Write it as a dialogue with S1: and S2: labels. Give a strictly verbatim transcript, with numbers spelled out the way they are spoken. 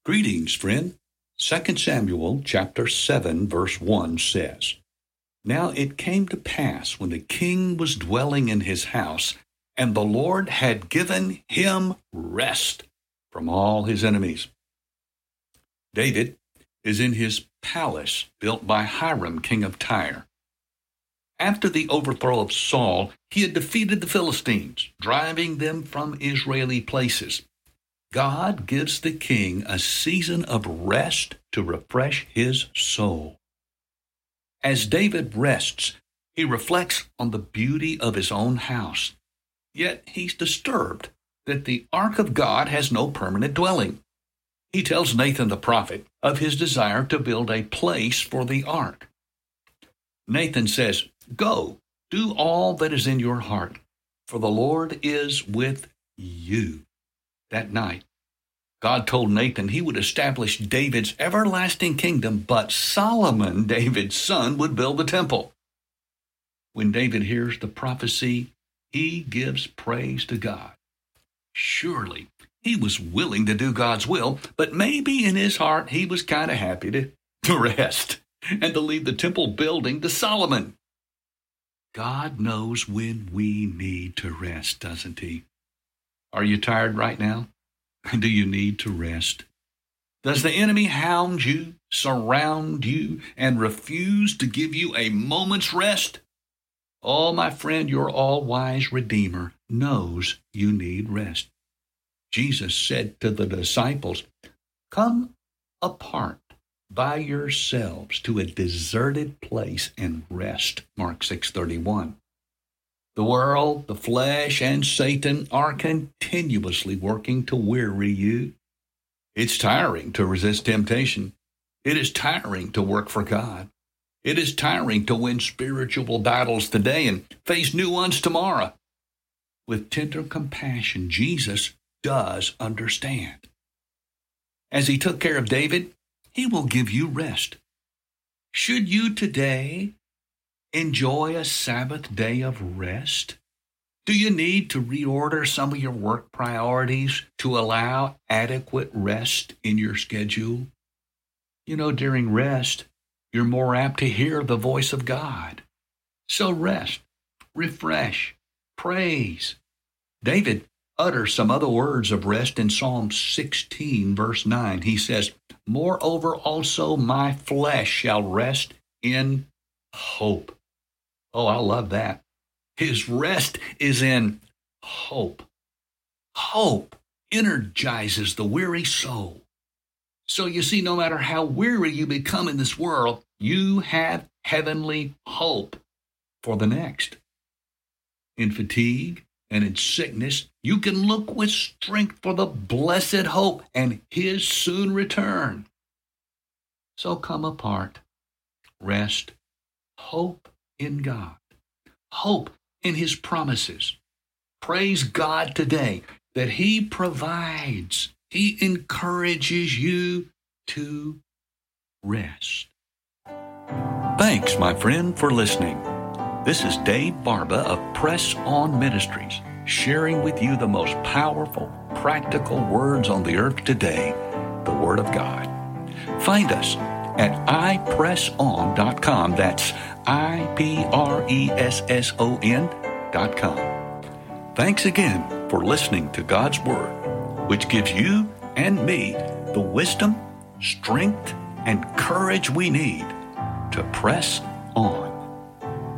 S1: Greetings, friend. Second Samuel chapter seven, verse one says, Now it came to pass when the king was dwelling in his house, and the Lord had given him rest from all his enemies. David is in his palace built by Hiram, king of Tyre. After the overthrow of Saul, he had defeated the Philistines, driving them from Israeli places. God gives the king a season of rest to refresh his soul. As David rests, he reflects on the beauty of his own house. Yet he's disturbed that the ark of God has no permanent dwelling. He tells Nathan the prophet of his desire to build a place for the ark. Nathan says, Go, do all that is in your heart, for the Lord is with you. That night, God told Nathan he would establish David's everlasting kingdom, but Solomon, David's son, would build the temple. When David hears the prophecy, he gives praise to God. Surely, he was willing to do God's will, but maybe in his heart he was kind of happy to, to rest and to leave the temple building to Solomon. God knows when we need to rest, doesn't he? Are you tired right now? Do you need to rest? Does the enemy hound you, surround you, and refuse to give you a moment's rest? Oh, my friend, your all-wise Redeemer knows you need rest. Jesus said to the disciples, Come apart by yourselves to a deserted place and rest. Mark six thirty-one. The world, the flesh, and Satan are continuously working to weary you. It's tiring to resist temptation. It is tiring to work for God. It is tiring to win spiritual battles today and face new ones tomorrow. With tender compassion, Jesus does understand. As he took care of David, he will give you rest. Should you today enjoy a Sabbath day of rest? Do you need to reorder some of your work priorities to allow adequate rest in your schedule? You know, during rest, you're more apt to hear the voice of God. So rest, refresh, praise. David utters some other words of rest in Psalm sixteen, verse nine. He says, Moreover also my flesh shall rest in hope. Oh, I love that. His rest is in hope. Hope energizes the weary soul. So you see, no matter how weary you become in this world, you have heavenly hope for the next. In fatigue and in sickness, you can look with strength for the blessed hope and his soon return. So come apart, rest, hope in God, hope in his promises. Praise God today that he provides, he encourages you to rest. Thanks, my friend, for listening. This is Dave Barba of Press On Ministries, sharing with you the most powerful, practical words on the earth today, the Word of God. Find us at i press on dot com. That's I P R E S S O N dot com. Thanks again for listening to God's Word, which gives you and me the wisdom, strength, and courage we need to press on.